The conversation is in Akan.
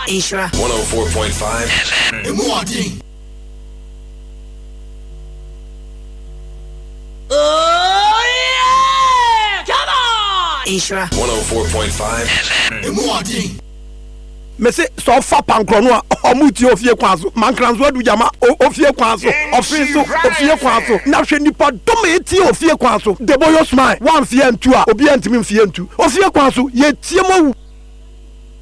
Isra 104.5 FM. Oh yeah! Come on! Isra 104.5 FM. Me say so fa pankro no omuti ofie kwanso mankranzo adu jama ofie kwanso ofinso ofie kwanso na hwe nipa dom eti ofie kwanso deboyo smile one fie ntu a obi antimi fie ntu ofie kwanso ye tie mowu